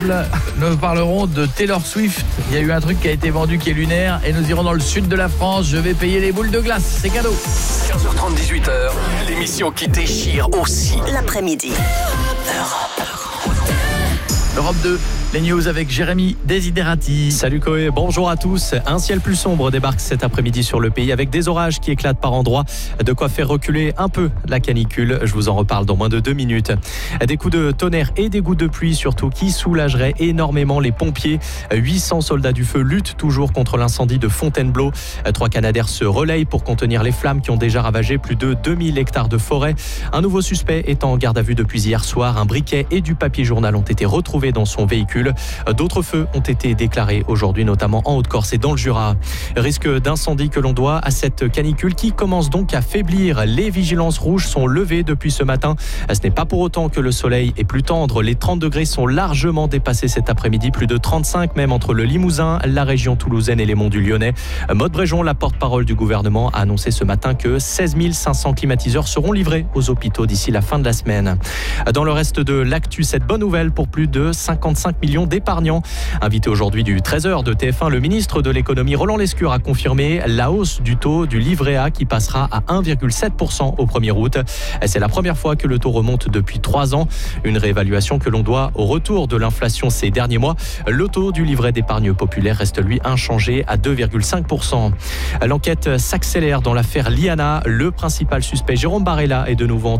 Nous parlerons de Taylor Swift. Il y a eu un truc qui a été vendu qui est lunaire et nous irons dans le sud de la France. Je vais payer les boules de glace, c'est cadeau. 15h30, 18h, l'émission qui déchire aussi l'après-midi. Europe 2, les news avec Jérémy Desiderati. Salut Koé, bonjour à tous. Un ciel plus sombre débarque cet après-midi sur le pays avec des orages qui éclatent par endroits. De quoi faire reculer un peu la canicule. Je vous en reparle dans moins de 2 minutes. Des coups de tonnerre et des gouttes de pluie surtout qui soulageraient énormément les pompiers. 800 soldats du feu luttent toujours contre l'incendie de Fontainebleau. 3 Canadair se relayent pour contenir les flammes qui ont déjà ravagé plus de 2000 hectares de forêt. Un nouveau suspect est en garde à vue depuis hier soir. Un briquet et du papier journal ont été retrouvés dans son véhicule. D'autres feux ont été déclarés aujourd'hui, notamment en Haute-Corse et dans le Jura. Risque d'incendie que l'on doit à cette canicule qui commence donc à faiblir. Les vigilances rouges sont levées depuis ce matin. Ce n'est pas pour autant que le soleil est plus tendre. Les 30 degrés sont largement dépassés cet après-midi, plus de 35 même entre le Limousin, la région toulousaine et les monts du Lyonnais. Maud Bréjon, la porte-parole du gouvernement, a annoncé ce matin que 16 500 climatiseurs seront livrés aux hôpitaux d'ici la fin de la semaine. Dans le reste de l'actu, cette bonne nouvelle pour plus de 55 millions d'épargnants. Invité aujourd'hui du 13h de TF1, le ministre de l'économie Roland Lescure a confirmé la hausse du taux du livret A qui passera à 1,7% au 1er août. C'est la première fois que le taux remonte depuis 3 ans. Une réévaluation que l'on doit au retour de l'inflation ces derniers mois. Le taux du livret d'épargne populaire reste lui inchangé à 2,5%. L'enquête s'accélère dans l'affaire Liana. Le principal suspect Jérôme Barella est de nouveau